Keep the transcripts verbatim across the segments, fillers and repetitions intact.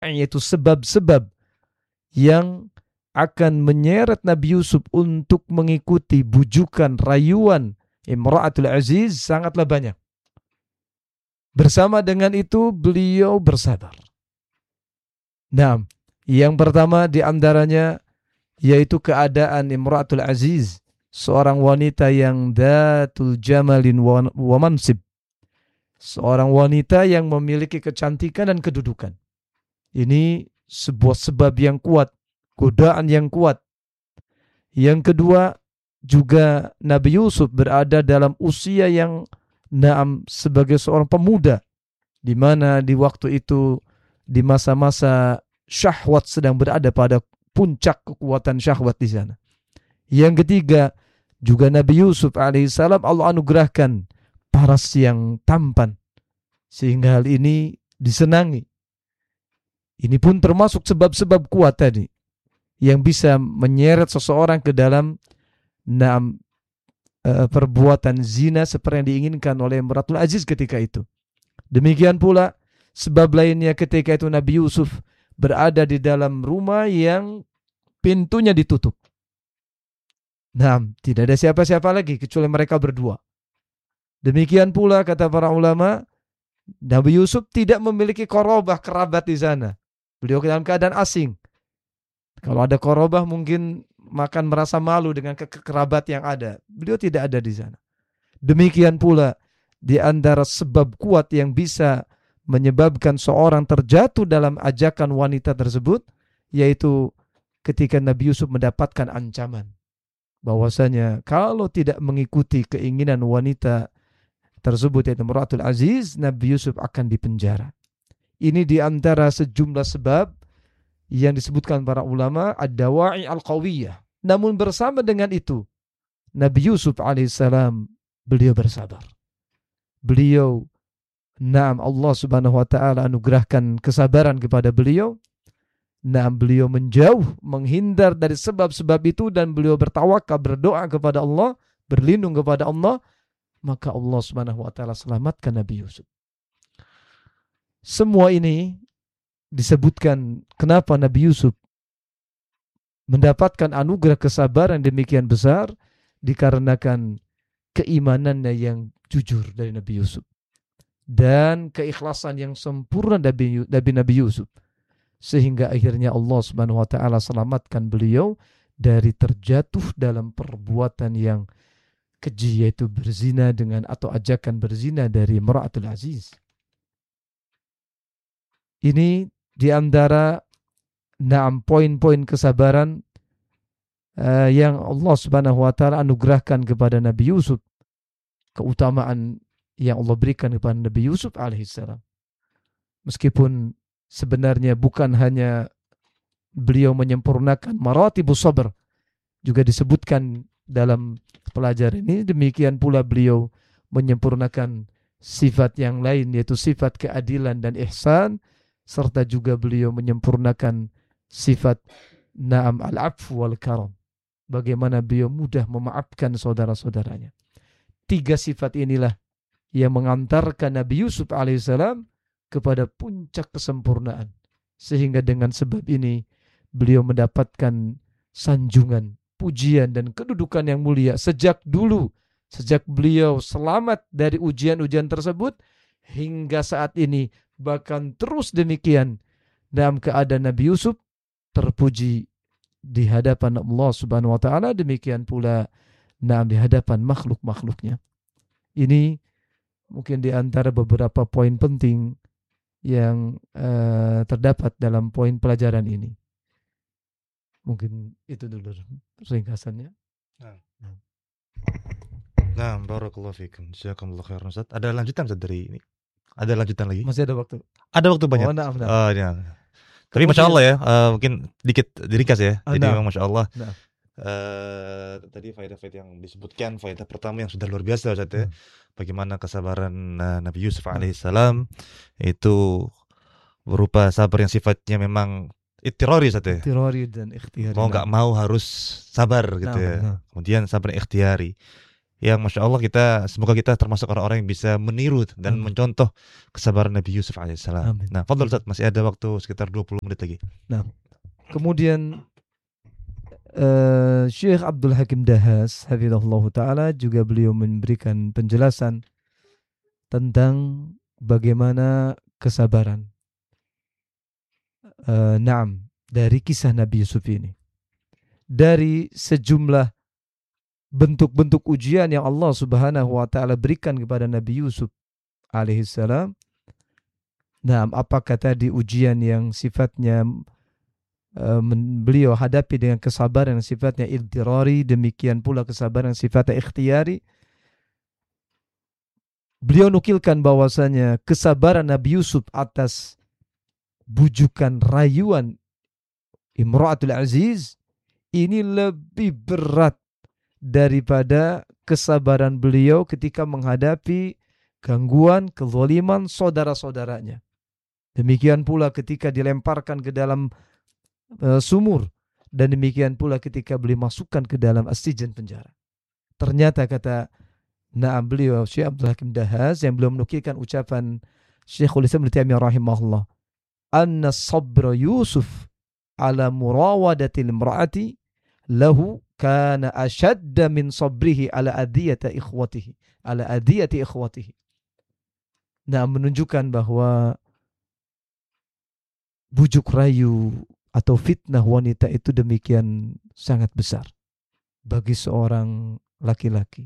yaitu sebab-sebab yang akan menyeret Nabi Yusuf untuk mengikuti bujukan, rayuan Imra'atul Aziz sangatlah banyak. Bersama dengan itu beliau bersabar. Nah, yang pertama di antaranya yaitu keadaan Imra'atul Aziz, seorang wanita yang datul jamalin wa mansib, seorang wanita yang memiliki kecantikan dan kedudukan. Ini sebuah sebab yang kuat, godaan yang kuat. Yang kedua, juga Nabi Yusuf berada dalam usia yang naam sebagai seorang pemuda, di mana di waktu itu di masa-masa syahwat sedang berada pada puncak kekuatan syahwat di sana. Yang ketiga, juga Nabi Yusuf alaihissalam Allah anugerahkan paras yang tampan, sehingga hal ini disenangi. Ini pun termasuk sebab-sebab kuat tadi yang bisa menyeret seseorang ke dalam naam uh, perbuatan zina seperti yang diinginkan oleh Imratul Aziz ketika itu. Demikian pula sebab lainnya ketika itu Nabi Yusuf berada di dalam rumah yang pintunya ditutup. Nah, tidak ada siapa-siapa lagi kecuali mereka berdua. Demikian pula kata para ulama, Nabi Yusuf tidak memiliki korobah, kerabat di sana. Beliau dalam keadaan asing. Kalau ada korobah mungkin makan merasa malu dengan kekerabat yang ada. Beliau tidak ada di sana. Demikian pula di antara sebab kuat yang bisa menyebabkan seorang terjatuh dalam ajakan wanita tersebut, yaitu ketika Nabi Yusuf mendapatkan ancaman bahwasanya kalau tidak mengikuti keinginan wanita tersebut yaitu Imratul Aziz, Nabi Yusuf akan dipenjara. Ini di antara sejumlah sebab yang disebutkan para ulama ad-dawa'i al-qawiyah. Namun bersama dengan itu, Nabi Yusuf alaihissalam beliau bersabar. Beliau, naam Allah subhanahu wa ta'ala anugerahkan kesabaran kepada beliau. Naam beliau menjauh, menghindar dari sebab-sebab itu dan beliau bertawakal, berdoa kepada Allah, berlindung kepada Allah. Maka Allah subhanahu wa ta'ala selamatkan Nabi Yusuf. Semua ini disebutkan kenapa Nabi Yusuf mendapatkan anugerah kesabaran demikian besar, dikarenakan keimanannya yang jujur dari Nabi Yusuf dan keikhlasan yang sempurna dari Nabi Yusuf, sehingga akhirnya Allah subhanahu wa ta'ala selamatkan beliau dari terjatuh dalam perbuatan yang keji, yaitu berzina dengan atau ajakan berzina dari Imratul Aziz. Ini di antara enam poin-poin kesabaran uh, yang Allah subhanahu wa ta'ala anugerahkan kepada Nabi Yusuf. Keutamaan yang Allah berikan kepada Nabi Yusuf alaihissalam. Meskipun sebenarnya bukan hanya beliau menyempurnakan maratibus sabr, juga disebutkan dalam pelajaran ini, demikian pula beliau menyempurnakan sifat yang lain, yaitu sifat keadilan dan ihsan, serta juga beliau menyempurnakan sifat na'am al-'afw wal karam, bagaimana beliau mudah memaafkan saudara-saudaranya. Tiga sifat inilah yang mengantarkan Nabi Yusuf alaihissalam kepada puncak kesempurnaan, sehingga dengan sebab ini beliau mendapatkan sanjungan, pujian dan kedudukan yang mulia sejak dulu, sejak beliau selamat dari ujian-ujian tersebut hingga saat ini. Bahkan terus demikian dalam keadaan Nabi Yusuf terpuji di hadapan Allah subhanahu wa ta'ala, demikian pula nah, di hadapan makhluk-makhluknya. Ini mungkin di antara beberapa poin penting yang uh, terdapat dalam poin pelajaran ini. Mungkin itu dulu ringkasannya. Nah, nah barakallahu fikum. Jazakumullah khairan Ustaz. Ada lanjutan Ustaz dari ini? Ada lanjutan lagi? Masih ada waktu. Ada waktu banyak. Oh, nah, nah. Uh, ya. Tapi masya Allah ya, uh, mungkin dikit diringkas ya. Oh, Jadi nah. memang masya Allah. Nah. Uh, tadi faedah-faedah yang disebutkan, faedah pertama yang sudah luar biasa Ustaz ya. Hmm. Bagaimana kesabaran uh, Nabi Yusuf hmm. alaihissalam itu berupa sabar yang sifatnya memang ittirari Ustaz ya. Ittirari dan ikhtiyari. Mau nggak mau harus sabar gitu nah, ya. Nah. Kemudian sabar ikhtiyari. yang Masya Allah kita semoga kita termasuk orang-orang yang bisa meniru dan Amin. mencontoh kesabaran Nabi Yusuf alaihissalam. Amin. Nah, fadhal Ustaz, masih ada waktu sekitar dua puluh menit lagi. Nah, kemudian uh, Syekh Abdul Hakim Dahas hafizahullah ta'ala juga beliau memberikan penjelasan tentang bagaimana kesabaran uh, naam dari kisah Nabi Yusuf ini, dari sejumlah bentuk-bentuk ujian yang Allah Subhanahu wa taala berikan kepada Nabi Yusuf alaihissalam. Nah, apakah tadi ujian yang sifatnya uh, beliau hadapi dengan kesabaran yang sifatnya idtirari, demikian pula kesabaran yang sifatnya ikhtiyari. Beliau nukilkan bahwasanya kesabaran Nabi Yusuf atas bujukan rayuan Imra'atul Aziz ini lebih berat daripada kesabaran beliau ketika menghadapi gangguan, kezaliman saudara-saudaranya. Demikian pula ketika dilemparkan ke dalam uh, sumur, dan demikian pula ketika beliau masukkan ke dalam as-sijan penjara. Ternyata kata Naam beliau Syekh Abdul Hakim Dahas yang belum menukilkan ucapan Syekhul Islam Ibnu Taimiyah rahimahullah, anna sabra Yusuf ala murawadatil imraati lahu kana ashadda min sabrihi ala adiyati ikhwatihi ala adiyati ikhwatihi. Nah, menunjukkan bahwa bujuk rayu atau fitnah wanita itu demikian sangat besar bagi seorang laki-laki.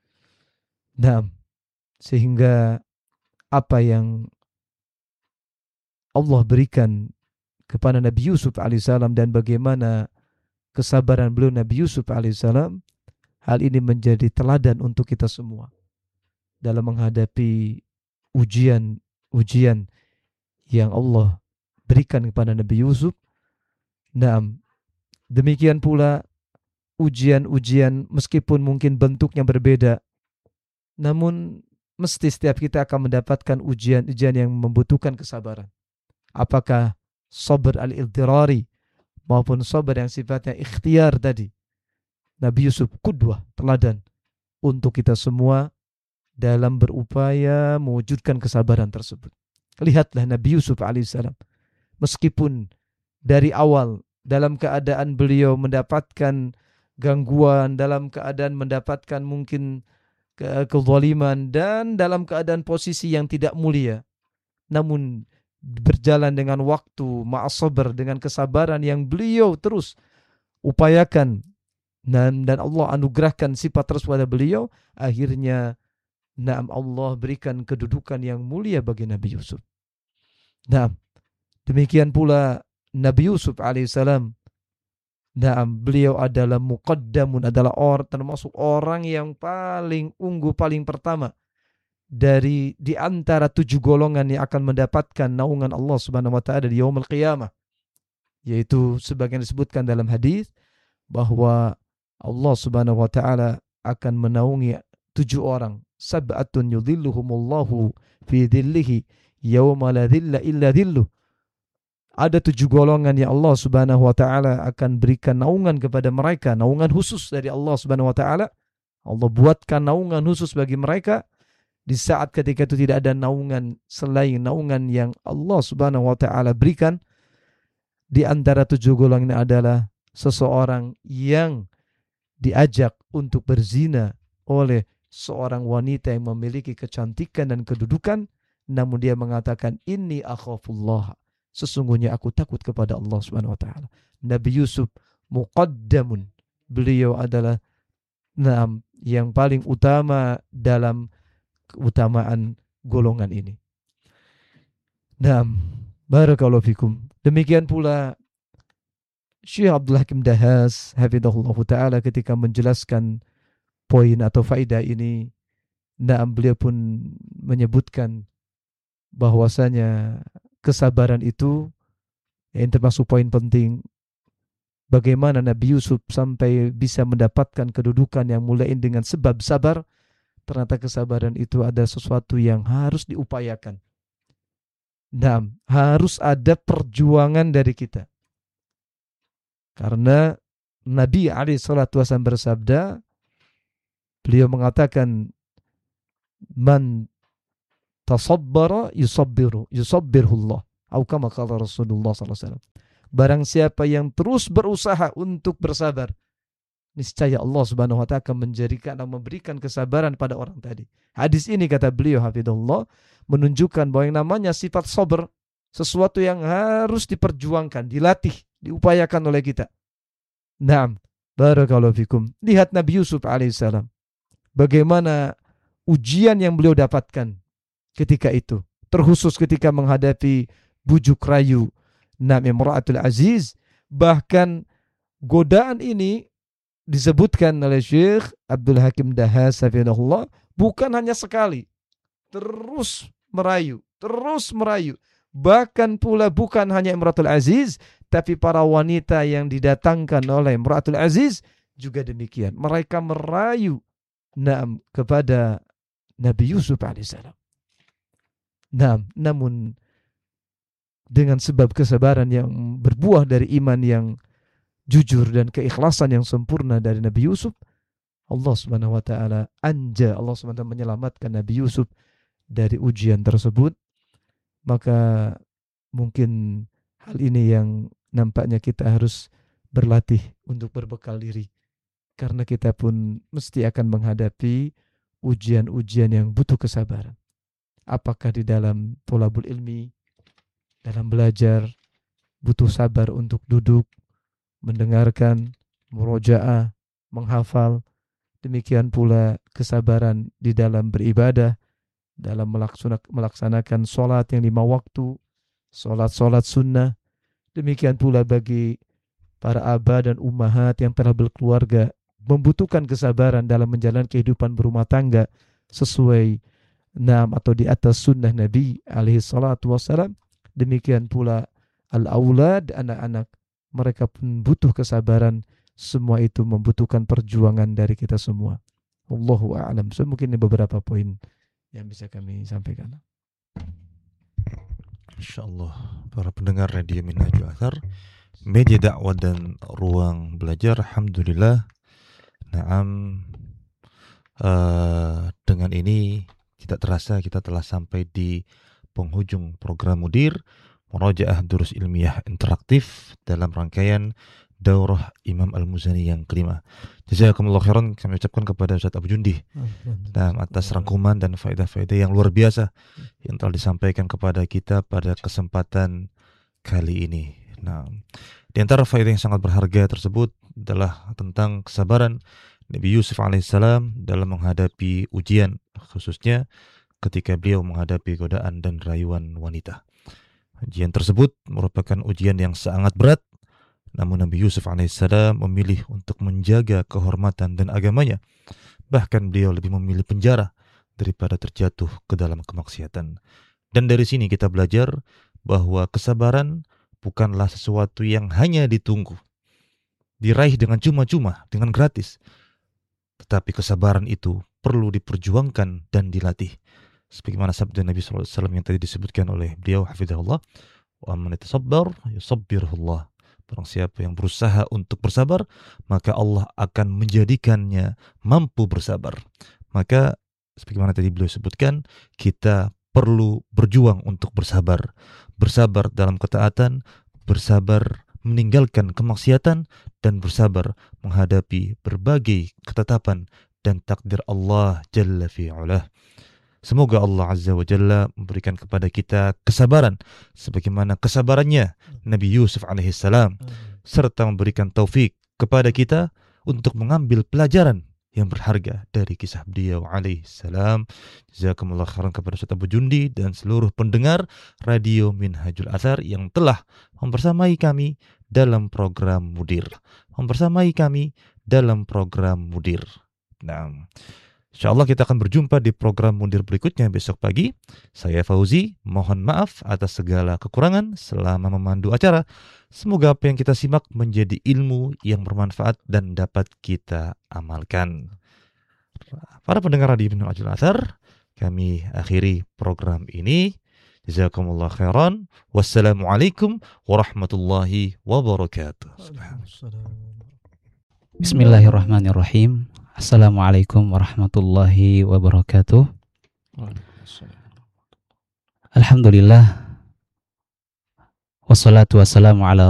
Nah, sehingga apa yang Allah berikan kepada Nabi Yusuf alaihissalam dan bagaimana kesabaran beliau Nabi Yusuf alaihissalam, hal ini menjadi teladan untuk kita semua dalam menghadapi ujian-ujian yang Allah berikan kepada Nabi Yusuf. Nah, demikian pula ujian-ujian meskipun mungkin bentuknya berbeda, namun mesti setiap kita akan mendapatkan ujian-ujian yang membutuhkan kesabaran. Apakah sabar al-idtirari maupun sabar yang sifatnya ikhtiar tadi. Nabi Yusuf qudwah, teladan untuk kita semua dalam berupaya mewujudkan kesabaran tersebut. Lihatlah Nabi Yusuf alaihissalam, meskipun dari awal dalam keadaan beliau mendapatkan gangguan, dalam keadaan mendapatkan mungkin ke kezaliman dan dalam keadaan posisi yang tidak mulia, namun berjalan dengan waktu, ma'as sabar, dengan kesabaran yang beliau terus upayakan, dan, dan Allah anugerahkan sifat terus pada beliau, akhirnya naam Allah berikan kedudukan yang mulia bagi Nabi Yusuf. Nah, demikian pula Nabi Yusuf alaihissalam, nah beliau adalah muqaddamun, adalah orang termasuk orang yang paling unggul, paling pertama dari di antara tujuh golongan yang akan mendapatkan naungan Allah Subhanahu wa taala di yaumul qiyamah, yaitu sebagian disebutkan dalam hadis bahwa Allah Subhanahu wa taala akan menaungi tujuh orang, sab'atun yudhilluhumullahu fi dhillihi yauma la dhilla illa dhilluh. Ada tujuh golongan yang Allah Subhanahu wa taala akan berikan naungan kepada mereka, naungan khusus dari Allah Subhanahu wa taala. Allah buatkan naungan khusus bagi mereka di saat ketika itu tidak ada naungan selain naungan yang Allah Subhanahu wa taala berikan. Di antara tujuh golongan ini adalah seseorang yang diajak untuk berzina oleh seorang wanita yang memiliki kecantikan dan kedudukan, namun dia mengatakan inni akhafullah, sesungguhnya aku takut kepada Allah Subhanahu wa taala. Nabi Yusuf muqaddamun, beliau adalah naam yang paling utama dalam keutamaan golongan ini. Naam, barakallahu fikum. Demikian pula Syekh Abdul Hakim Dahas hafizahullah taala ketika menjelaskan poin atau faedah ini, naam beliau pun menyebutkan bahwasanya kesabaran itu yang termasuk poin penting bagaimana Nabi Yusuf sampai bisa mendapatkan kedudukan yang mulia dengan sebab sabar. Ternyata kesabaran itu ada sesuatu yang harus diupayakan. Nah, harus ada perjuangan dari kita. Karena Nabi alaihi salatu wasallam bersabda, Beliau mengatakan, man tasabbara yusabbiru yusabbirullah. Atau kama qala Rasulullah sallallahu alaihi wasallam. Barang siapa yang terus berusaha untuk bersabar, niscaya Allah Subhanahu wa taala akan menjadikan dan memberikan kesabaran pada orang tadi. Hadis ini, kata beliau hafizahullah, menunjukkan bahwa yang namanya sifat sabar sesuatu yang harus diperjuangkan, dilatih, diupayakan oleh kita. Naam, barakallahu fikum. Lihat Nabi Yusuf alaihissalam, bagaimana ujian yang beliau dapatkan ketika itu, terkhusus ketika menghadapi bujuk rayu Naam Imra'atul Aziz. Bahkan godaan ini disebutkan oleh Syekh Abdul Hakim Dahas hafizahullah, bukan hanya sekali, terus merayu, terus merayu. Bahkan pula bukan hanya Imratul Aziz, tapi para wanita yang didatangkan oleh Imratul Aziz juga demikian. Mereka merayu naam kepada Nabi Yusuf alaihissalam. Naam, namun dengan sebab kesabaran yang berbuah dari iman yang jujur dan keikhlasan yang sempurna dari Nabi Yusuf, Allah Subhanahu wa taala anja, Allah Subhanahu wa taala menyelamatkan Nabi Yusuf dari ujian tersebut. Maka mungkin hal ini yang nampaknya kita harus berlatih untuk berbekal diri, karena kita pun mesti akan menghadapi ujian-ujian yang butuh kesabaran. Apakah di dalam thalabul ilmi, dalam belajar, butuh sabar untuk duduk, mendengarkan, murojaah, menghafal. Demikian pula kesabaran di dalam beribadah, dalam melaksanakan sholat yang lima waktu, sholat-sholat sunnah. Demikian pula bagi para aba dan ummahat yang telah berkeluarga, membutuhkan kesabaran dalam menjalani kehidupan berumah tangga sesuai nam atau di atas sunnah Nabi alaihi salatu wassalam. Demikian pula al-aulad, anak-anak, mereka pun butuh kesabaran. Semua itu membutuhkan perjuangan dari kita semua. Wallahu a'lam. So, mungkin ini beberapa poin yang bisa kami sampaikan. Insyaallah, para pendengar Radio Minhajul Athar, media dakwah dan ruang belajar, alhamdulillah. Naam, uh, dengan ini tidak terasa kita telah sampai di penghujung program Mudir, Murojaah Durus Ilmiah Interaktif dalam rangkaian Daurah Imam Al-Muzani yang kelima. Jazakumullah khairan kami ucapkan kepada Ustaz Abu Jundi dan atas rangkuman dan faedah-faedah yang luar biasa yang telah disampaikan kepada kita pada kesempatan kali ini. Nah, di antara faedah yang sangat berharga tersebut adalah tentang kesabaran Nabi Yusuf alaihissalam dalam menghadapi ujian, khususnya ketika beliau menghadapi godaan dan rayuan wanita. Ujian tersebut merupakan ujian yang sangat berat, namun Nabi Yusuf alaihissalam memilih untuk menjaga kehormatan dan agamanya. Bahkan beliau lebih memilih penjara daripada terjatuh ke dalam kemaksiatan. Dan dari sini kita belajar bahwa kesabaran bukanlah sesuatu yang hanya ditunggu, diraih dengan cuma-cuma, dengan gratis. Tetapi kesabaran itu perlu diperjuangkan dan dilatih. Sebagaimana sabda Nabi shallallahu alaihi wasallam yang tadi disebutkan oleh beliau hafizahullah, wa man yatasabbar yusabbirullah. Barang siapa yang berusaha untuk bersabar, maka Allah akan menjadikannya mampu bersabar. Maka sebagaimana tadi beliau sebutkan, kita perlu berjuang untuk bersabar. Bersabar dalam ketaatan, bersabar meninggalkan kemaksiatan, dan bersabar menghadapi berbagai ketetapan dan takdir Allah Jalla fi'ulah. Semoga Allah Azza wa Jalla memberikan kepada kita kesabaran sebagaimana kesabarannya Nabi Yusuf alaihissalam, serta memberikan taufik kepada kita untuk mengambil pelajaran yang berharga dari kisah beliau alaihissalam. Jazakumullah khairan kepada Ustaz Abu Jundi dan seluruh pendengar Radio Minhajul Athar yang telah membersamai kami dalam program Mudir, membersamai kami dalam program Mudir. Nah, insyaallah kita akan berjumpa di program Mudir berikutnya besok pagi. Saya Fauzi, mohon maaf atas segala kekurangan selama memandu acara. Semoga apa yang kita simak menjadi ilmu yang bermanfaat dan dapat kita amalkan. Para pendengar Radio Minhajul Athar, kami akhiri program ini. Jazakumullah khairan. Wassalamualaikum warahmatullahi wabarakatuh. Bismillahirrahmanirrahim. Assalamualaikum warahmatullahi wabarakatuh. Alhamdulillah. Wassalatu wassalamu ala